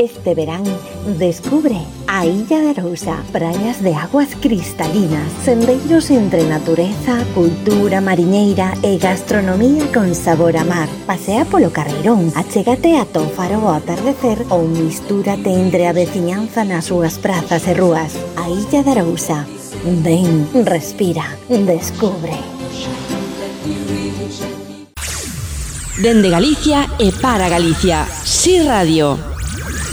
Este verán, descubre a Illa de Arousa, praias de aguas cristalinas, sendeiros entre natureza, cultura mariñeira e gastronomía con sabor a mar. Pasea polo Carreirón, achégate a Tófaro ao atardecer ou mistúrate entre a veciñanza nas súas prazas e rúas. A Illa de Arousa. Ven, respira, descubre. Dende Galicia e para Galicia, Si Radio.